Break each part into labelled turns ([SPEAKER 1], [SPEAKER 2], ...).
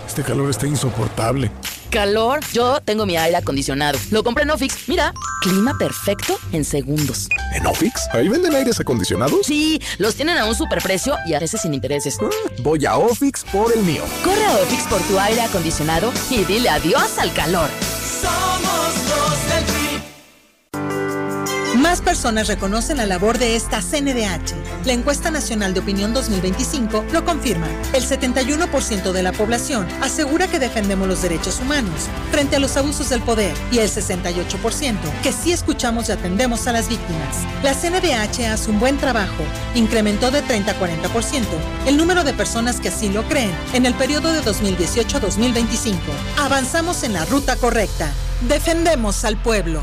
[SPEAKER 1] Este calor está insoportable.
[SPEAKER 2] ¿Calor? Yo tengo mi aire acondicionado. Lo compré en Ofix. Mira, clima perfecto en segundos.
[SPEAKER 1] ¿En Ofix? ¿Ahí venden aires acondicionados?
[SPEAKER 2] Sí, los tienen a un superprecio y a veces sin intereses.
[SPEAKER 1] Voy a Ofix por el mío.
[SPEAKER 2] Corre a Ofix por tu aire acondicionado y dile adiós al calor.
[SPEAKER 3] Somos los del PRI.
[SPEAKER 4] Más personas reconocen la labor de esta CNDH. La encuesta nacional de opinión 2025 lo confirma. El 71% de la población asegura que defendemos los derechos humanos frente a los abusos del poder y el 68% que sí escuchamos y atendemos a las víctimas. La CNDH hace un buen trabajo. Incrementó de 30 a 40% el número de personas que así lo creen en el periodo de 2018 a 2025. Avanzamos en la ruta correcta. Defendemos al pueblo.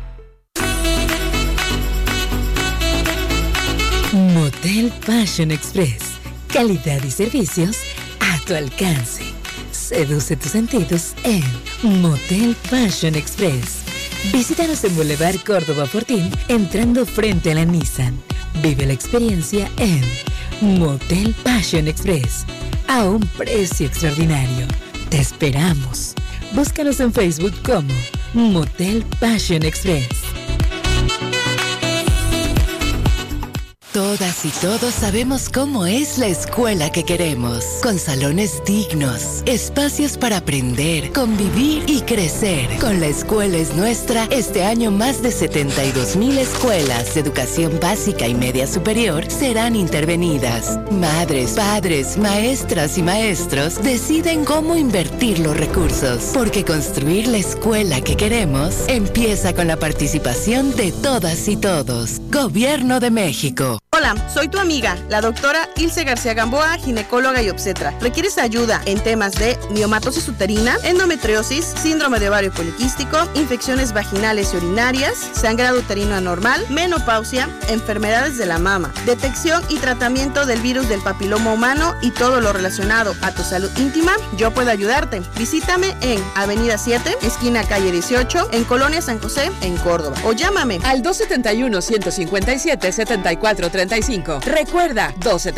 [SPEAKER 5] Motel Fashion Express. Calidad y servicios a tu alcance. Seduce tus sentidos en Motel Fashion Express. Visítanos en Boulevard Córdoba Fortín, entrando frente a la Nissan. Vive la experiencia en Motel Fashion Express. A un precio extraordinario. Te esperamos. Búscanos en Facebook como Motel Fashion Express.
[SPEAKER 6] Todas y todos sabemos cómo es la escuela que queremos, con salones dignos, espacios para aprender, convivir y crecer. Con La Escuela es Nuestra, este año más de 72,000 escuelas de educación básica y media superior serán intervenidas. Madres, padres, maestras y maestros deciden cómo invertir los recursos, porque construir la escuela que queremos empieza con la participación de todas y todos. Gobierno de México.
[SPEAKER 7] Hola, soy tu amiga, la doctora Ilse García Gamboa, ginecóloga y obstetra. ¿Requieres ayuda en temas de miomatosis uterina, endometriosis, síndrome de ovario poliquístico, infecciones vaginales y urinarias, sangrado uterino anormal, menopausia, enfermedades de la mama, detección y tratamiento del virus del papiloma humano y todo lo relacionado a tu salud íntima? Yo puedo ayudarte. Visítame en Avenida 7, esquina calle 18, en Colonia San José, en Córdoba. O llámame
[SPEAKER 8] al 271-157-7435. Recuerda,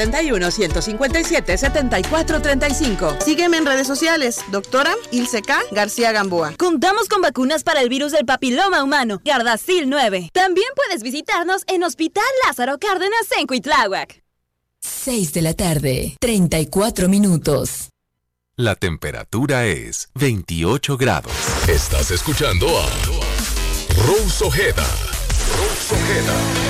[SPEAKER 8] 271-157-7435.
[SPEAKER 7] Sígueme en redes sociales, doctora Ilse K. García Gamboa.
[SPEAKER 9] Contamos con vacunas para el virus del papiloma humano, Gardasil 9. También puedes visitarnos en Hospital Lázaro Cárdenas en Cuitláhuac.
[SPEAKER 5] 6 de la tarde, 34 minutos.
[SPEAKER 10] La temperatura es 28 grados. Estás escuchando a Rose Ojeda. Rose Ojeda.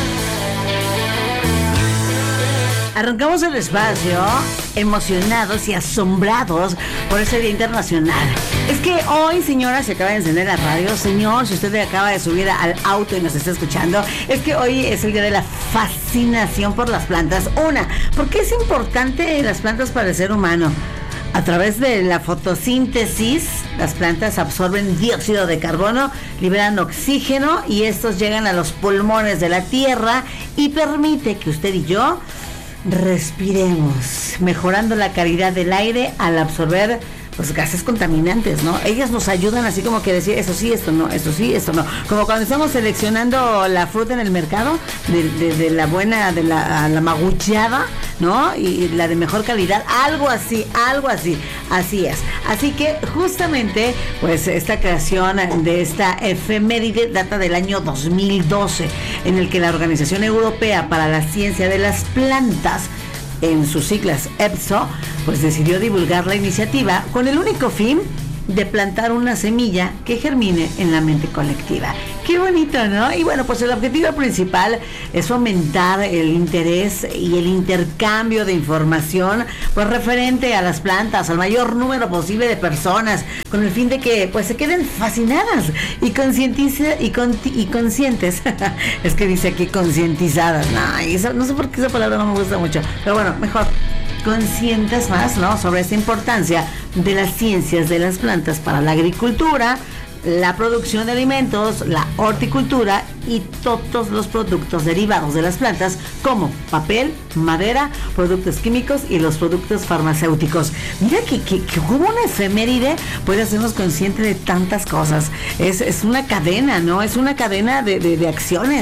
[SPEAKER 11] Arrancamos el espacio emocionados y asombrados por ese Día Internacional. Es que hoy, señora, se acaba de encender la radio. Señor, si usted acaba de subir al auto y nos está escuchando, es que hoy es el día de la fascinación por las plantas. ¿Por qué es importante las plantas para el ser humano? A través de la fotosíntesis, las plantas absorben dióxido de carbono, liberan oxígeno y estos llegan a los pulmones de la tierra y permite que usted y yo respiremos, mejorando la calidad del aire al absorber pues gases contaminantes, ¿no? Ellas nos ayudan así como que decir eso sí, esto no, eso sí, esto no. Como cuando estamos seleccionando la fruta en el mercado, de la buena, de la magucheada, ¿no? Y la de mejor calidad, algo así, así es. Así que justamente, pues esta creación de esta efeméride data del año 2012, en el que la Organización Europea para la Ciencia de las Plantas, en sus siglas EPSO, pues decidió divulgar la iniciativa con el único fin de plantar una semilla que germine en la mente colectiva. Qué bonito, ¿no? Y bueno, pues el objetivo principal es fomentar el interés y el intercambio de información pues referente a las plantas al mayor número posible de personas, con el fin de que pues se queden fascinadas y conscientes. Es que dice aquí concientizadas. No sé por qué esa palabra no me gusta mucho, pero bueno, mejor conscientes más, ¿no?, sobre esta importancia de las ciencias de las plantas para la agricultura, la producción de alimentos, la horticultura y todos los productos derivados de las plantas como papel, madera, productos químicos y los productos farmacéuticos. Mira que como una efeméride puede hacernos conscientes de tantas cosas. Es una cadena, ¿no? Es una cadena de acciones.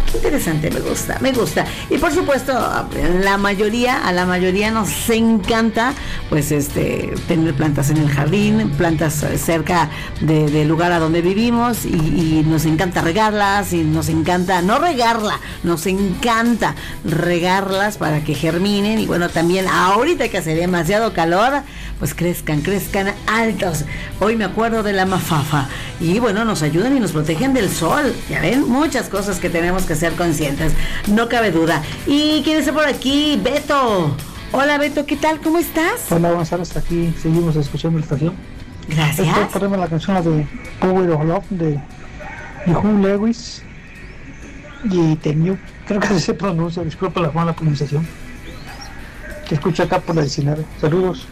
[SPEAKER 11] Interesante, me gusta. Y por supuesto, a la mayoría nos encanta, pues, tener plantas en el jardín, plantas cerca del lugar a donde vivimos, y nos encanta regarlas, y nos encanta, no regarla, nos encanta regarlas para que germinen, y bueno, también ahorita que hace demasiado calor, pues crezcan altos. Hoy me acuerdo de la mafafa, y bueno, nos ayudan y nos protegen del sol. Ya ven, muchas cosas que tenemos que ser conscientes, no cabe duda. ¿Y quién está por aquí? Beto. Hola Beto, ¿qué tal? ¿Cómo estás?
[SPEAKER 12] Hola, buenas tardes, aquí seguimos escuchando la estación.
[SPEAKER 11] Gracias.
[SPEAKER 12] Estoy poniendo la canción de Power of Love de Hugh Lewis y The New, creo que así se pronuncia, disculpa la mala pronunciación. Te escucho acá por la 19. Saludos.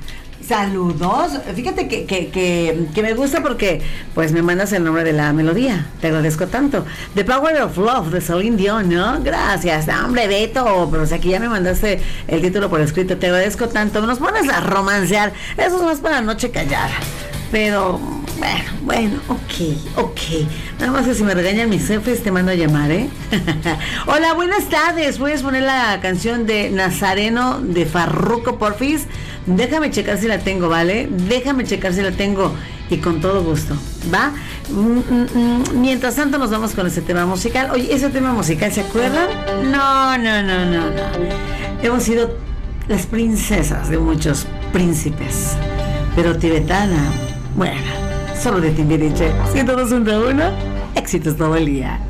[SPEAKER 11] Fíjate que me gusta porque pues me mandas el nombre de la melodía, te agradezco tanto. The Power of Love de Celine Dion, ¿no? Gracias, hombre Beto, pero aquí ya me mandaste el título por escrito, te agradezco tanto. Nos pones a romancear, eso es más para noche callada, pero bueno, ok. Nada más que si me regañan mis jefes te mando a llamar, ¿eh? Hola, buenas tardes. ¿Puedes poner la canción de Nazareno de Farruko, porfis? Déjame checar si la tengo, ¿vale? Déjame checar si la tengo y con todo gusto, ¿va? Mientras tanto nos vamos con ese tema musical. Oye, ese tema musical, ¿se acuerdan? No. Hemos sido las princesas de muchos príncipes, pero tibetana, bueno, solo de Timbiriche. 102.1, éxitos todo el día.